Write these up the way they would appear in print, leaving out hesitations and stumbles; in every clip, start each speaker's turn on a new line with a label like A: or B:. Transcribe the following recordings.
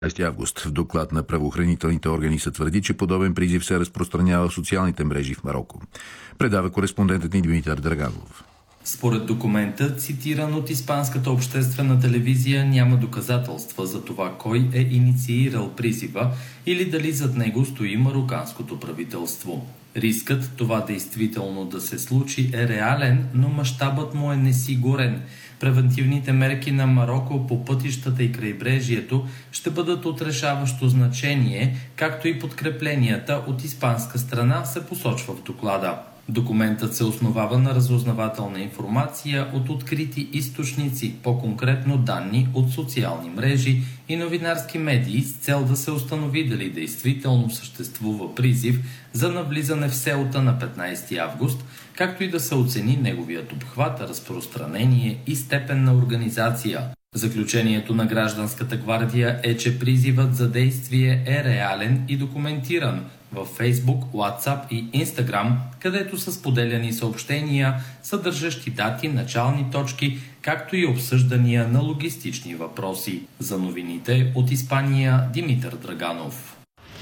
A: август. В доклад на правоохранителните органи се твърди, че подобен призив се разпространява в социалните мрежи в Мароко. Предава кореспондентът ни Димитър Драганов.
B: Според документа, цитиран от испанската обществена телевизия, няма доказателства за това кой е инициирал призива или дали зад него стои марокканското правителство. Рискът това действително да се случи е реален, но мащабът му е несигурен. Превентивните мерки на Мароко по пътищата и крайбрежието ще бъдат от решаващо значение, както и подкрепленията от испанска страна, се посочва в доклада. Документът се основава на разузнавателна информация от открити източници, по-конкретно данни от социални мрежи и новинарски медии, с цел да се установи дали действително съществува призив за навлизане в Сеута на 15 август, както и да се оцени неговият обхват, разпространение и степен на организация. Заключението на гражданската гвардия е, че призивът за действие е реален и документиран във Facebook, WhatsApp и Instagram, където са споделяни съобщения, съдържащи дати, начални точки, както и обсъждания на логистични въпроси. За новините от Испания, Димитър Драганов.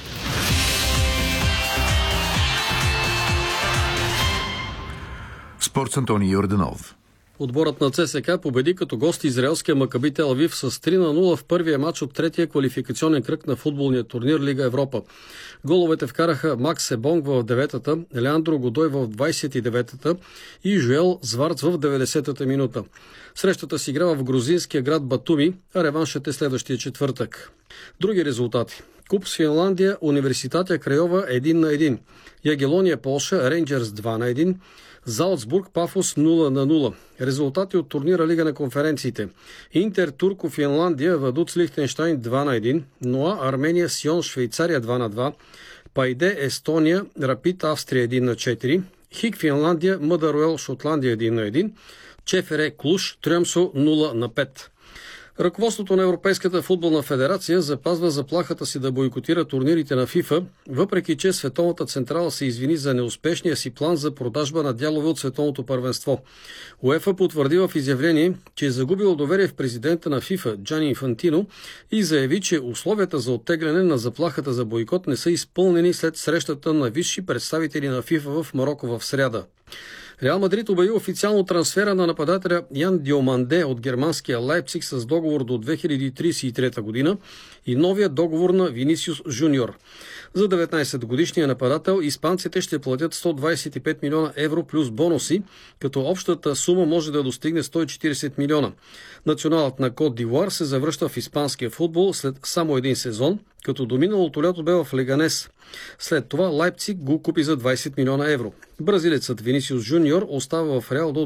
A: Спорт с Антоний Йорданов.
C: Отборът на ЦСКА победи като гост израелския Макаби Тел Авив с 3-0 в първия матч от третия квалификационен кръг на футболния турнир Лига Европа. Головете вкараха Макс Ебонг в 9-та, Леандро Годой в 29-та и Жуел Зварц в 90-та минута. Срещата си игра в грузинския град Батуми, а реваншът е следващия четвъртък. Други резултати. Куп с Финландия, Университатия Крайова 1-1. Ягелония Полша, Рейнджерс 2-1. Залцбург Пафос 0-0. Резултати от турнира Лига на конференциите. Интер Турко Финландия Вадуц Лихтенщайн 2-1. Ноа Армения Сион Швейцария 2-2. Пайде Естония Рапид Австрия 1-4. Хик Финландия Мъдаруел Шотландия 1-1. Чефере Клуш Трьомсо 0-5. Ръководството на Европейската футболна федерация запазва заплахата си да бойкотира турнирите на ФИФА, въпреки че Световната централа се извини за неуспешния си план за продажба на дялове от Световното първенство. УЕФА потвърди в изявление, че е загубил доверие в президента на ФИФА Джани Инфантино и заяви, че условията за оттегляне на заплахата за бойкот не са изпълнени след срещата на висши представители на ФИФА в Мароко в сряда. Реал Мадрид обяви официално трансфера на нападателя Ян Диоманде от германския Лайпциг с договор до 2033 година и новия договор на Винисиус Жуниор. За 19-годишния нападател испанците ще платят 125 милиона евро плюс бонуси, като общата сума може да достигне 140 милиона. Националът на Кот д'Ивуар се завръща в испанския футбол след само един сезон, като до миналото лято бе в Леганес. След това Лайпциг го купи за 20 милиона евро. Бразилецът Винисиус Жуниор остава в Реал до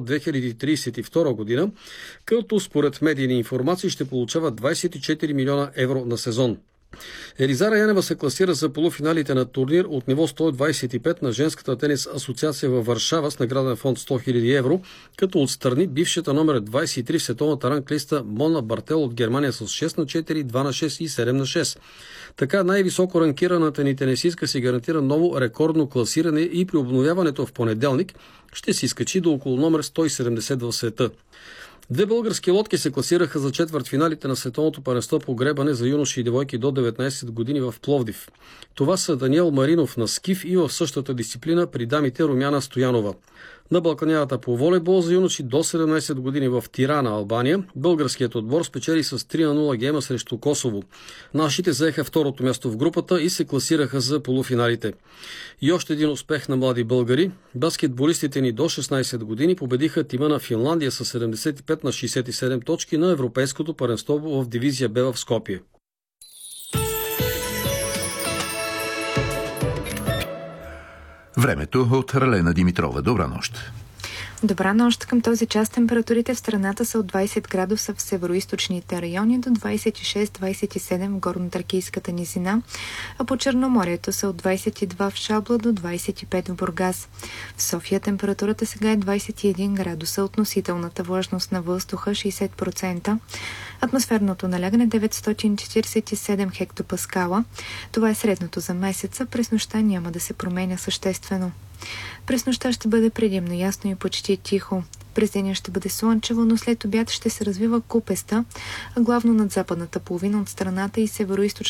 C: 2032 година, като според медийни информации ще получава 24 милиона евро на сезон. Елизара Янева се класира за полуфиналите на турнир от ниво 125 на женската тенис асоциация във Варшава с награден фонд 100 000 евро, като отстрани бившата номер 23 в световната ранглиста Мона Бартел от Германия с 6-4, 2-6 и 7-6. Така най-високо ранкираната ни тенисистка си гарантира ново рекордно класиране и при обновяването в понеделник ще си скачи до около номер 170 в света. Две български лодки се класираха за четвъртфиналите на Световното първенство по гребане за юноши и девойки до 19 години в Пловдив. Това са Даниел Маринов на скиф и в същата дисциплина при дамите Румяна Стоянова. На Балканявата по волейбол за юноши до 17 години в Тирана, Албания, българският отбор спечели с 3-0 гейма срещу Косово. Нашите заеха второто място в групата и се класираха за полуфиналите. И още един успех на млади българи. Баскетболистите ни до 16 години победиха тима на Финландия с 75 на 67 точки на Европейското първенство в дивизия Б в Скопие.
A: Времето от Ралена Димитрова. Добра нощ!
D: Добра нощ! Към този час температурите в страната са от 20 градуса в североизточните райони до 26-27 в горно-тракийската низина, а по Черноморието са от 22 в Шабла до 25 в Бургас. В София температурата сега е 21 градуса, относителната влажност на въздуха 60%, атмосферното налягане 947 хектопаскала. Това е средното за месеца, през нощта няма да се променя съществено. През нощта ще бъде предимно ясно и почти тихо. През деня ще бъде слънчево, но след обяд ще се развива купеста, а главно над западната половина от страната и североизточната